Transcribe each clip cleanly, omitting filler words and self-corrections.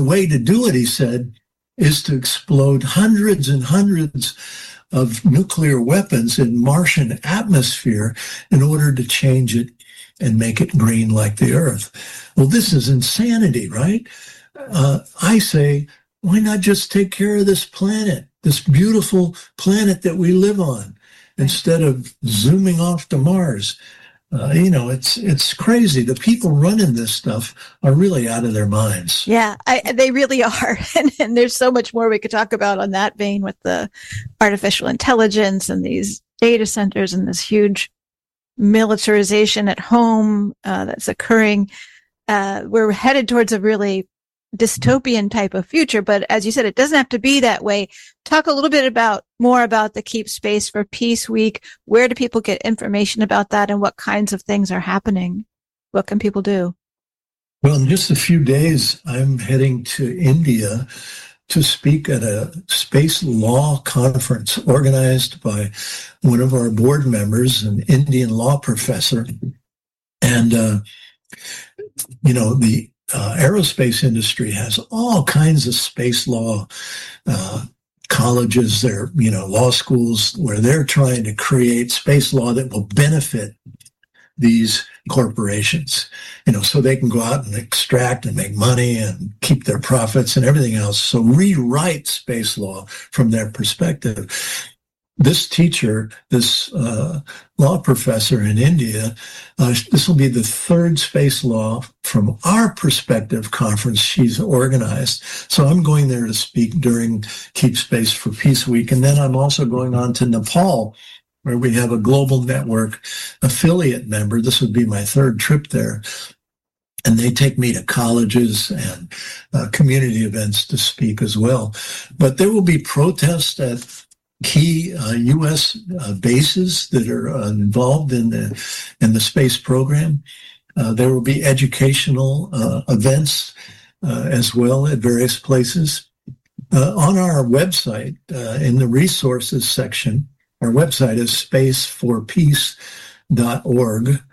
the way to do it, he said, is to explode hundreds and hundreds of nuclear weapons in Martian atmosphere in order to change it and make it green like the Earth. Well, this is insanity, right? I say, why not just take care of this planet, this beautiful planet that we live on, instead of zooming off to Mars? It's crazy. The people running this stuff are really out of their minds. Yeah, they really are. And there's so much more we could talk about on that vein with the artificial intelligence and these data centers and this huge militarization at home that's occurring. We're headed towards a really dystopian type of future, but as you said, it doesn't have to be that way. Talk a little bit more about the Keep Space for Peace Week. Where do people get information about that, and what kinds of things are happening? What can people do? Well, in just a few days, I'm heading to India to speak at a space law conference organized by one of our board members, an Indian law professor. And, the aerospace industry has all kinds of space law colleges, there, law schools where they're trying to create space law that will benefit these corporations, so they can go out and extract and make money and keep their profits and everything else. So rewrite space law from their perspective. This teacher, this law professor in India, this will be the third space law from our perspective conference she's organized. So I'm going there to speak during Keep Space for Peace Week. And then I'm also going on to Nepal, where we have a global network affiliate member. This would be my third trip there. And they take me to colleges and community events to speak as well. But there will be protests at key U.S. bases that are involved in the space program. There will be educational events as well at various places. On our website, in the resources section, our website is spaceforpeace.org,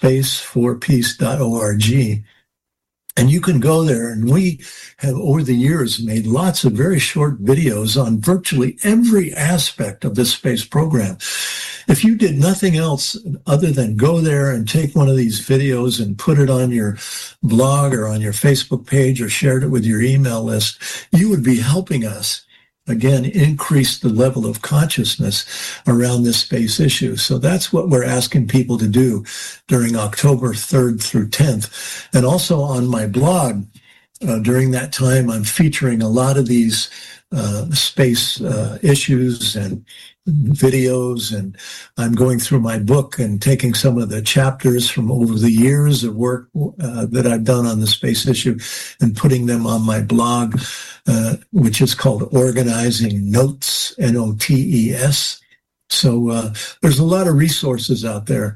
spaceforpeace.org. And you can go there, and we have over the years made lots of very short videos on virtually every aspect of this space program. If you did nothing else other than go there and take one of these videos and put it on your blog or on your Facebook page or shared it with your email list, you would be helping us, again, increase the level of consciousness around this space issue. So that's what we're asking people to do during October 3rd through 10th. And also on my blog, during that time, I'm featuring a lot of these space issues and videos, and I'm going through my book and taking some of the chapters from over the years of work that I've done on the space issue and putting them on my blog, which is called Organizing Notes, Notes. So there's a lot of resources out there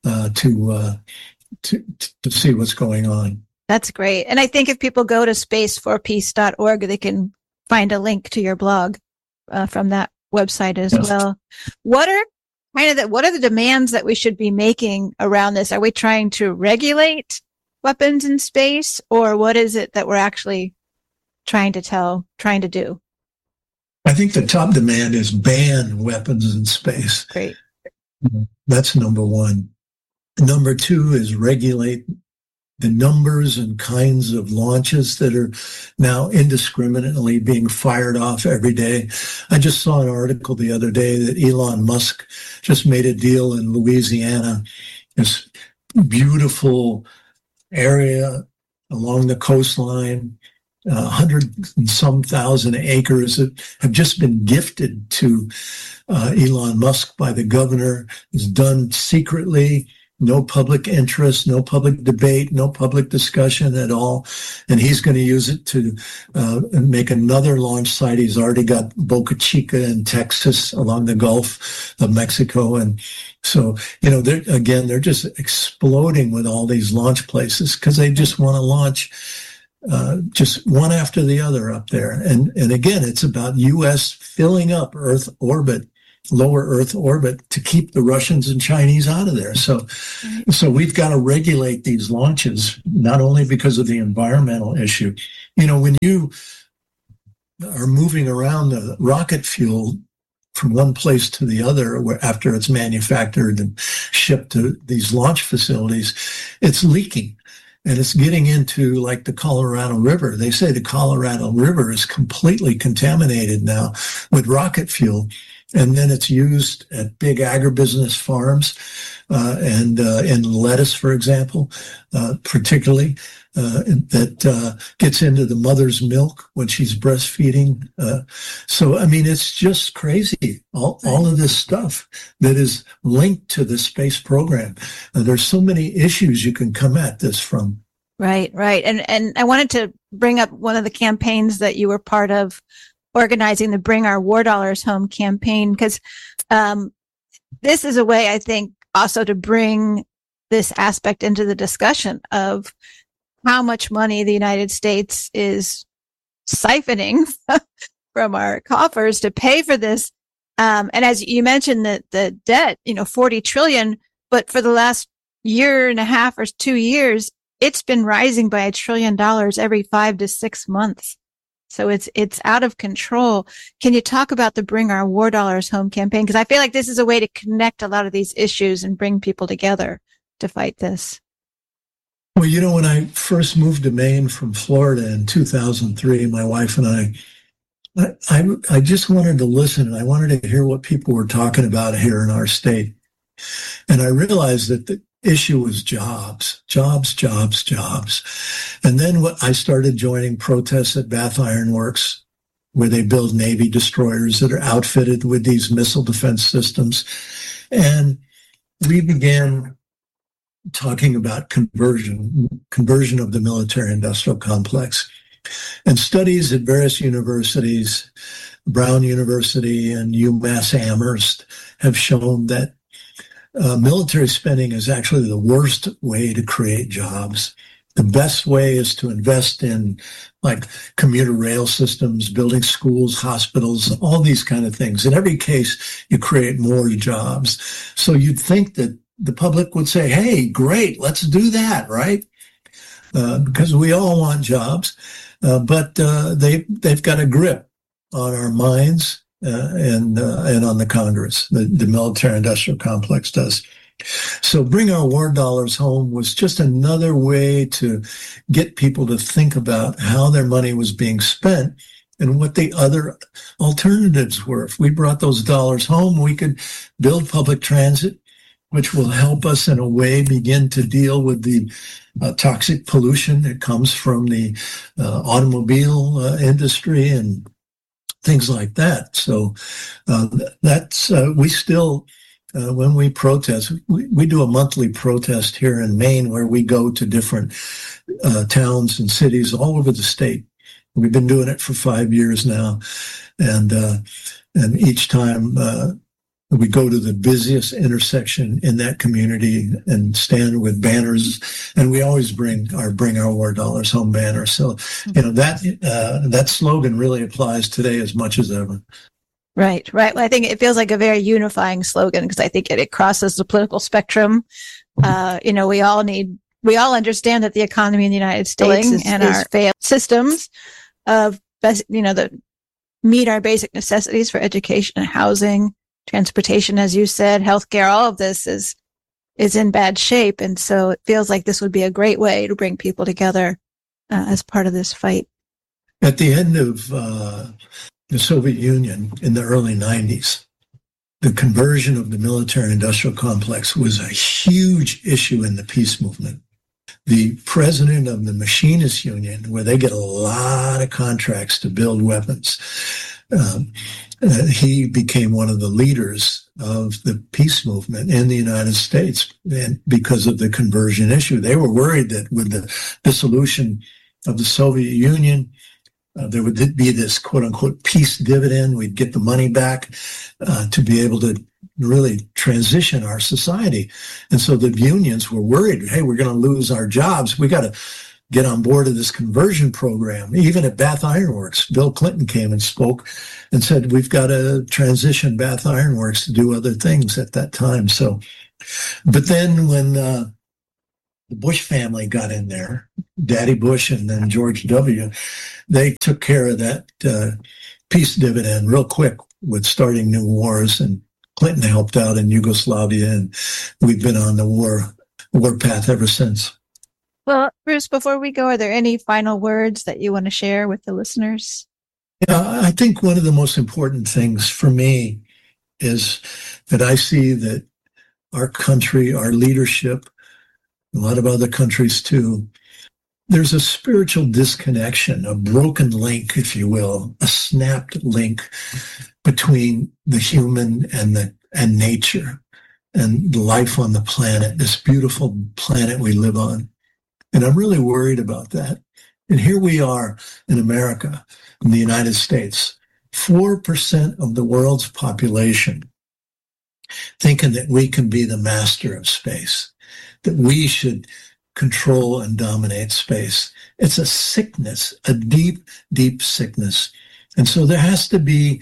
to see what's going on. That's great. And I think if people go to spaceforpeace.org, they can find a link to your blog from that website as well. What are the demands that we should be making around this? Are we trying to regulate weapons in space, or what is it that we're actually trying to do? I think the top demand is ban weapons in space. Great. That's number one. Number two is regulate the numbers and kinds of launches that are now indiscriminately being fired off every day. I just saw an article the other day that Elon Musk just made a deal in Louisiana, this beautiful area along the coastline, 100 and some thousand acres that have just been gifted to Elon Musk by the governor. It's done secretly. No public interest, no public debate, no public discussion at all. And he's going to use it to make another launch site. He's already got Boca Chica in Texas along the Gulf of Mexico. And so, they're just exploding with all these launch places because they just want to launch just one after the other up there. And again, it's about U.S. filling up Earth orbit lower Earth orbit to keep the Russians and Chinese out of there. So we've got to regulate these launches, not only because of the environmental issue. When you are moving around the rocket fuel from one place to the other, where after it's manufactured and shipped to these launch facilities, it's leaking. And it's getting into like the Colorado River. They say the Colorado River is completely contaminated now with rocket fuel. And then it's used at big agribusiness farms and in lettuce, for example, particularly that gets into the mother's milk when she's breastfeeding. So, I mean, it's just crazy. All of this stuff that is linked to the space program. There's so many issues you can come at this from. Right. And I wanted to bring up one of the campaigns that you were part of, organizing the Bring Our War Dollars Home campaign, because this is a way, I think, also to bring this aspect into the discussion of how much money the United States is siphoning from our coffers to pay for this. And as you mentioned, the debt, 40 trillion, but for the last year and a half or 2 years, it's been rising by $1 trillion every 5 to 6 months. So it's out of control. Can you talk about the Bring Our War Dollars Home campaign? Because I feel like this is a way to connect a lot of these issues and bring people together to fight this. Well, when I first moved to Maine from Florida in 2003, my wife and I just wanted to listen, and I wanted to hear what people were talking about here in our state. And I realized that the issue was jobs. And then I started joining protests at Bath Iron Works, where they build Navy destroyers that are outfitted with these missile defense systems. And we began talking about conversion of the military-industrial complex. And studies at various universities, Brown University and UMass Amherst, have shown that military spending is actually the worst way to create jobs. The best way is to invest in like commuter rail systems, building schools, hospitals, all these kind of things. In every case, you create more jobs. So you'd think that the public would say, hey, great, let's do that, right? Because we all want jobs. But they've got a grip on our minds and on the Congress. The military-industrial complex does. So Bring Our War Dollars Home was just another way to get people to think about how their money was being spent and what the other alternatives were. If we brought those dollars home, we could build public transit, which will help us in a way begin to deal with the toxic pollution that comes from the automobile industry and things like that. So that's we still, when we protest, we do a monthly protest here in Maine where we go to different towns and cities all over the state. We've been doing it for 5 years now, and each time we go to the busiest intersection in that community and stand with banners, and we always bring our War Dollars Home banner. So, that slogan really applies today as much as ever. Right. Well, I think it feels like a very unifying slogan because I think it crosses the political spectrum. We all understand that the economy in the United States is our failed systems of, that meet our basic necessities for education and housing, transportation, as you said, healthcare, all of this is in bad shape. And so it feels like this would be a great way to bring people together as part of this fight. At the end of the Soviet Union in the early 90s, the conversion of the military-industrial complex was a huge issue in the peace movement. The president of the Machinists Union, where they get a lot of contracts to build weapons, he became one of the leaders of the peace movement in the United States, and because of the conversion issue. They were worried that with the dissolution of the Soviet Union, there would be this quote-unquote peace dividend. We'd get the money back to be able to really transition our society. And so the unions were worried, hey, we're going to lose our jobs. We got to get on board of this conversion program. Even at Bath Iron Works, Bill Clinton came and spoke and said, we've got to transition Bath Iron Works to do other things at that time. So, but then when the Bush family got in there, Daddy Bush and then George W., they took care of that peace dividend real quick with starting new wars, and Clinton helped out in Yugoslavia, and we've been on the war path ever since. Well, Bruce, before we go, are there any final words that you want to share with the listeners? Yeah, I think one of the most important things for me is that I see that our country, our leadership, a lot of other countries too, there's a spiritual disconnection, a broken link, if you will, a snapped link between the human and nature and life on the planet, this beautiful planet we live on. And I'm really worried about that. And here we are in America, in the United States, 4% of the world's population thinking that we can be the master of space, that we should control and dominate space. It's a sickness, a deep, deep sickness. And so there has to be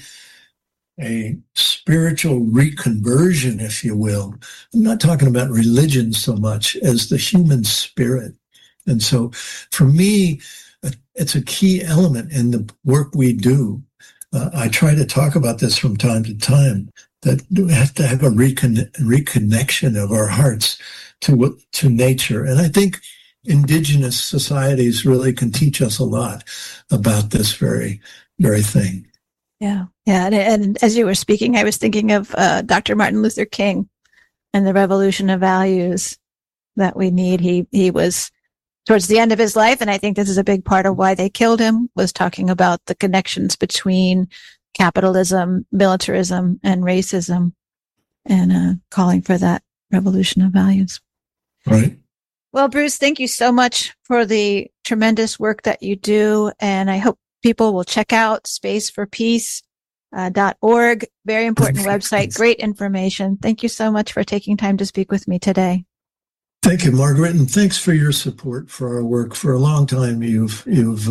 a spiritual reconversion, if you will. I'm not talking about religion so much as the human spirit. And so for me, it's a key element in the work we do. I try to talk about this from time to time, that we have to have a reconnection of our hearts to nature. And I think indigenous societies really can teach us a lot about this very, very thing. Yeah. Yeah. And as you were speaking, I was thinking of Dr. Martin Luther King and the revolution of values that we need. He was towards the end of his life, and I think this is a big part of why they killed him, was talking about the connections between capitalism, militarism, and racism, and calling for that revolution of values. Right. Well, Bruce, thank you so much for the tremendous work that you do, and I hope people will check out spaceforpeace.org. Very important website, great information. Thank you so much for taking time to speak with me today. Thank you, Margaret, and thanks for your support for our work. For a long time, you've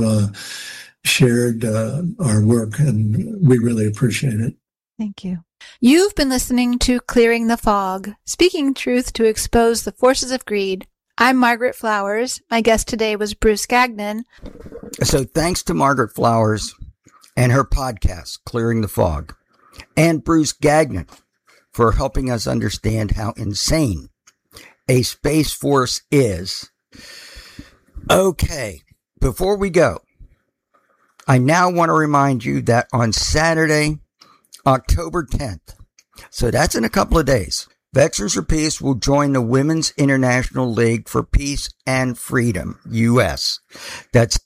shared our work, and we really appreciate it. Thank you. You've been listening to Clearing the Fog, speaking truth to expose the forces of greed. I'm Margaret Flowers. My guest today was Bruce Gagnon. So thanks to Margaret Flowers and her podcast, Clearing the Fog, and Bruce Gagnon for helping us understand how insane a space force is. Okay, before we go, I now want to remind you that on Saturday, October 10th, so that's in a couple of days, Veterans for Peace will join the Women's International League for Peace and Freedom, U.S. That's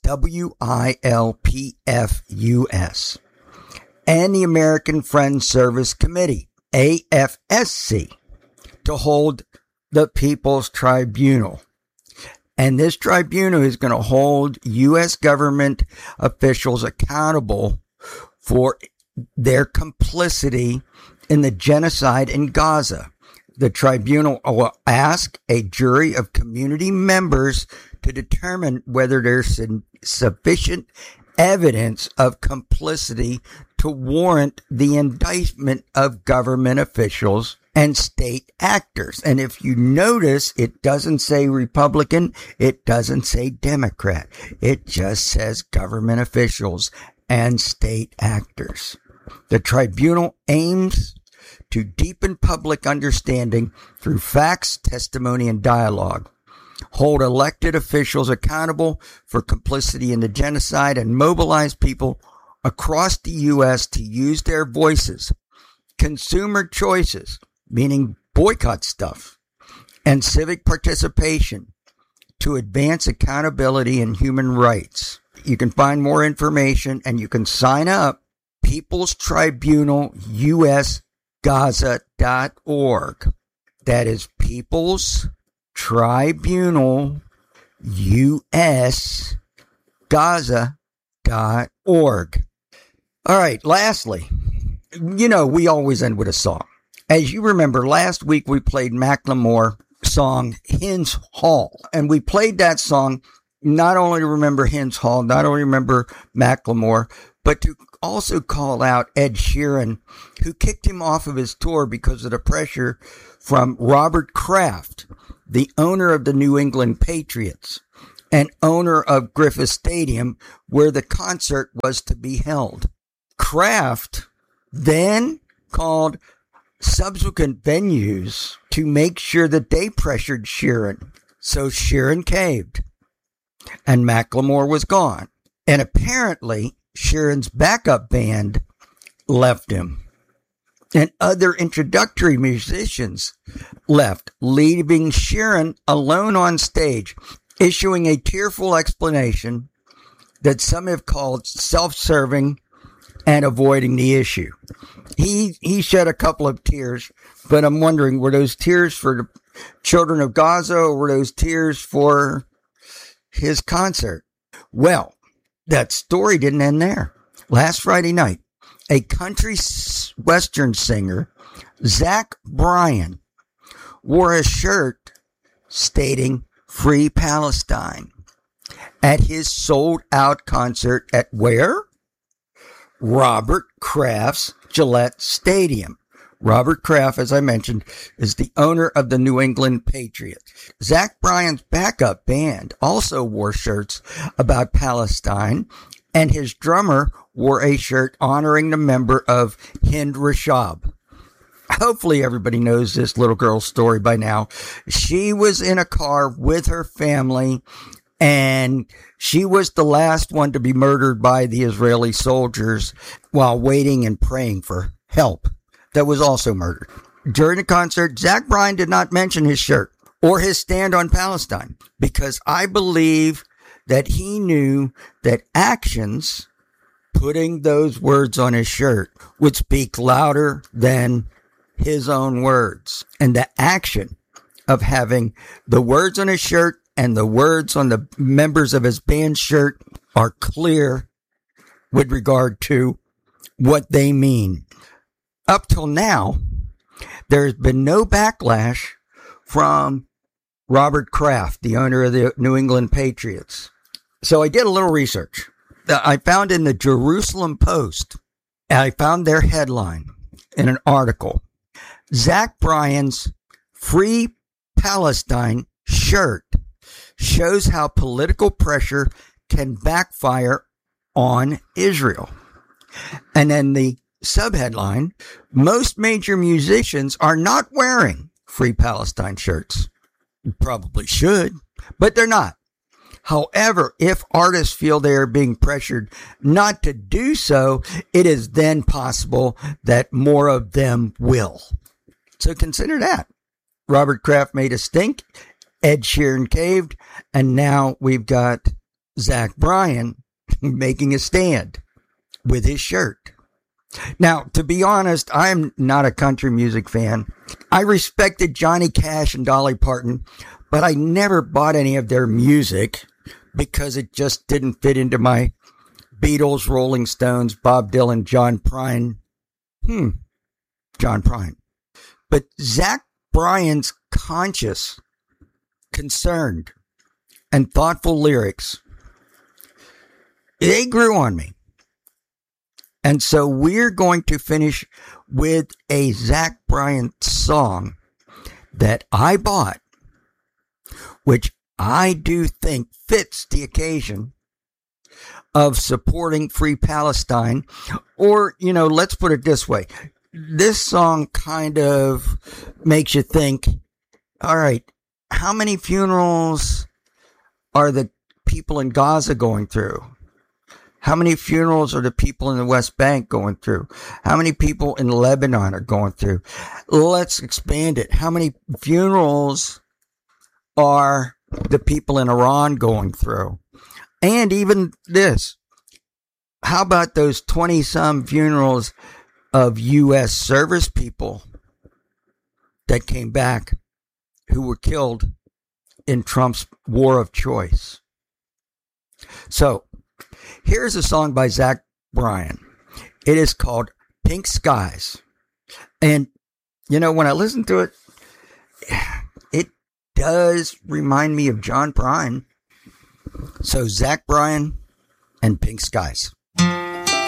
WILPF-US. And the American Friends Service Committee, AFSC, to hold the People's Tribunal. And this tribunal is going to hold U.S. government officials accountable for their complicity in the genocide in Gaza. The tribunal will ask a jury of community members to determine whether there's sufficient evidence of complicity to warrant the indictment of government officials and state actors. And if you notice, it doesn't say Republican, it doesn't say Democrat. It just says government officials and state actors. The tribunal aims to deepen public understanding through facts, testimony, and dialogue, hold elected officials accountable for complicity in the genocide, and mobilize people across the U.S. to use their voices, consumer choices, meaning boycott stuff, and civic participation to advance accountability and human rights. You can find more information and you can sign up People's Tribunal US Gaza.org. That is People's Tribunal US Gaza.org. All right, lastly, we always end with a song. As you remember, last week we played Macklemore song Hens Hall, and we played that song not only to remember Hens Hall, not only remember Macklemore, but to also call out Ed Sheeran, who kicked him off of his tour because of the pressure from Robert Kraft, the owner of the New England Patriots and owner of Griffith Stadium, where the concert was to be held. Kraft then called subsequent venues to make sure that they pressured Sheeran. So Sheeran caved, and Macklemore was gone. And apparently, Sheeran's backup band left him. And other introductory musicians left, leaving Sheeran alone on stage, issuing a tearful explanation that some have called self-serving and avoiding the issue. He shed a couple of tears, but I'm wondering, were those tears for the children of Gaza, or were those tears for his concert? Well, that story didn't end there. Last Friday night, a country western singer, Zach Bryan, wore a shirt stating "Free Palestine" at his sold-out concert at where? Robert Kraft's Gillette Stadium. Robert Kraft, as I mentioned, is the owner of the New England Patriots. Zach Bryan's backup band also wore shirts about Palestine, and his drummer wore a shirt honoring the member of Hind Rashab. Hopefully everybody knows this little girl's story by now. She was in a car with her family, and she was the last one to be murdered by the Israeli soldiers while waiting and praying for help. That was also murdered. During the concert, Zach Bryan did not mention his shirt or his stand on Palestine, because I believe that he knew that actions, putting those words on his shirt, would speak louder than his own words. And the action of having the words on his shirt and the words on the members of his band shirt are clear with regard to what they mean. Up till now, there's been no backlash from Robert Kraft, the owner of the New England Patriots. So I did a little research. I found in the Jerusalem Post, I found their headline in an article. Zach Bryan's Free Palestine shirt shows how political pressure can backfire on Israel. And then the subheadline, most major musicians are not wearing Free Palestine shirts. Probably should, but they're not. However, if artists feel they are being pressured not to do so, it is then possible that more of them will. So consider that. Robert Kraft made a stink, Ed Sheeran caved, and now we've got Zach Bryan making a stand with his shirt. Now, to be honest, I'm not a country music fan. I respected Johnny Cash and Dolly Parton, but I never bought any of their music because it just didn't fit into my Beatles, Rolling Stones, Bob Dylan, John Prine. John Prine. But Zach Bryan's conscious, concerned, and thoughtful lyrics, they grew on me. And so we're going to finish with a Zach Bryan song that I bought, which I do think fits the occasion of supporting Free Palestine. Or, let's put it this way. This song kind of makes you think, all right, how many funerals are the people in Gaza going through? How many funerals are the people in the West Bank going through? How many people in Lebanon are going through? Let's expand it. How many funerals are the people in Iran going through? And even this, how about those 20-some funerals of U.S. service people that came back who were killed in Trump's war of choice? So, here's a song by Zach Bryan. It is called Pink Skies. And, when I listen to it, it does remind me of John Prine. So Zach Bryan and Pink Skies.